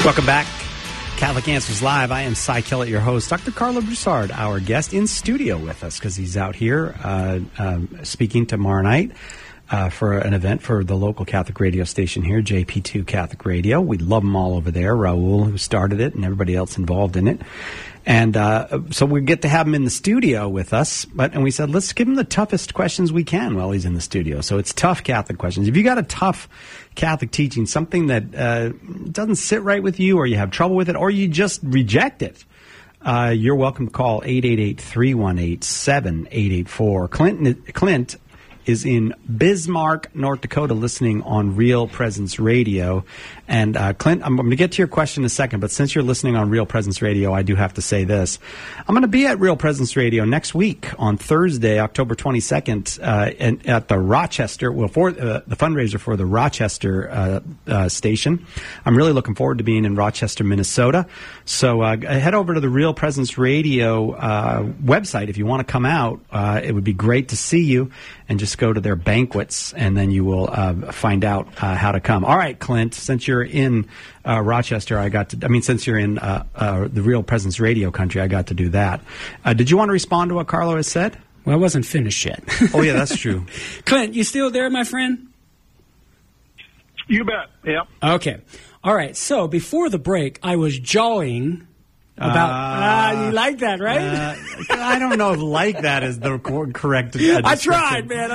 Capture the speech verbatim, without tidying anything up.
Welcome back. Catholic Answers Live. I am Cy Kellett, your host. Doctor Carlo Broussard, our guest, in studio with us because he's out here uh, um, speaking tomorrow night uh, for an event for the local Catholic radio station here, J P two Catholic Radio. We love them all over there. Raul, who started it, and everybody else involved in it. And uh, so we get to have him in the studio with us. But and we said, let's give him the toughest questions we can while he's in the studio. So it's tough Catholic questions. If you got a tough Catholic teaching, something that uh, doesn't sit right with you, or you have trouble with it, or you just reject it, uh, you're welcome to call eight eight eight, three one eight, seven eight eight four. Clint, Clint is in Bismarck, North Dakota, listening on Real Presence Radio. And, uh, Clint, I'm, I'm going to get to your question in a second, but since you're listening on Real Presence Radio, I do have to say this. I'm going to be at Real Presence Radio next week on Thursday, October twenty-second, uh, and at the Rochester, well, for uh, the fundraiser for the Rochester uh, uh, station. I'm really looking forward to being in Rochester, Minnesota. So uh, head over to the Real Presence Radio uh, website if you want to come out. Uh, it would be great to see you, and just go to their banquets, and then you will uh, find out uh, how to come. All right, Clint, since you're in uh, Rochester, I got to, I mean, since you're in uh, uh, the Real Presence Radio country, I got to do that. Uh, did you want to respond to what Carlo has said? Well, I wasn't finished yet. Oh, yeah, that's true. Clint, you still there, my friend? You bet, yeah. Okay. All right, so before the break, I was jawing about, ah, uh, uh, you like that, right? Uh, I don't know if like that is the correct uh, I tried, man.